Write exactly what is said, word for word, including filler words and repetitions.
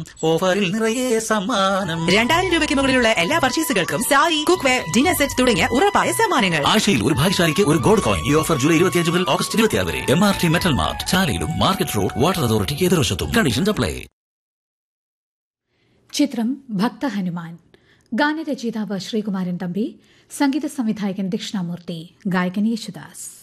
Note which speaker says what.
Speaker 1: ഓഫറിൽ നിറയെ സമ്മാനം.
Speaker 2: രണ്ടായിരം രൂപയ്ക്ക് മുകളിലുള്ള എല്ലാ പർച്ചേസുകൾക്കും sari, cook wear, dinner set തുടങ്ങിയ ഉറപ്പായ സമ്മാനങ്ങൾ.
Speaker 1: ആഴ്ചയിൽ ഒരു ഭാഗ്യശാലിക്ക് ഒരു ഗോൾഡ് കോയിൻ. ഈ ഓഫർ ജൂലൈ ഇരുപത്തിയഞ്ച് മുതൽ ഓഗസ്റ്റ് ഇരുപത്തിയാറ് വരെ. M R T metal mart, ചാലയിലും market road, water അതോറിറ്റിക്ക് എതിർവശത്തും. Conditions apply.
Speaker 3: ചിത്രം ഭക്ത ഹനുമാൻ. ഗാനരചയിതാവ് ശ്രീകുമാരൻ തമ്പി, സംഗീത സംവിധായകൻ ദക്ഷിണാമൂർത്തി, ഗായകൻ യേശുദാസ്.